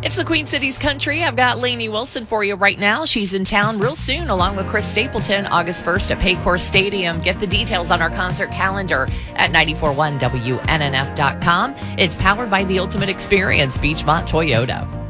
It's the Queen Cities Country. I've got Lainey Wilson for you right now. She's in town real soon, along with Chris Stapleton, August 1st at Paycor Stadium. Get the details on our concert calendar at 941WNNF.com. It's powered by the Ultimate Experience, Beachmont Toyota.